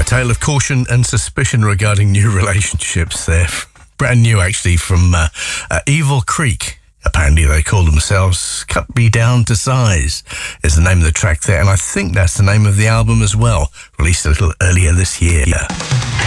tale of caution and suspicion regarding new relationships there. Brand new, actually, from Evil Creek. Apparently they call themselves Cut Me Down to Size is the name of the track there, and I think that's the name of the album as well, released a little earlier this year.